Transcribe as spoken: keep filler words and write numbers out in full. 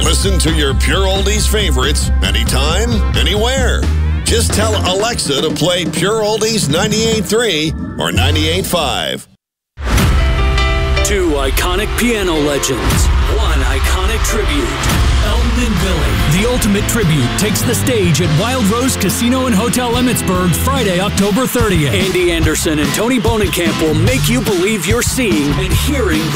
Listen to your Pure Oldies favorites anytime, anywhere. Just tell Alexa to play Pure Oldies ninety-eight point three or ninety-eight point five. Two iconic piano legends. One iconic tribute. Elton and Billy. The ultimate tribute takes the stage at Wild Rose Casino and Hotel Emmitsburg Friday, October thirtieth. Andy Anderson and Tony Bonenkamp will make you believe you're seeing and hearing the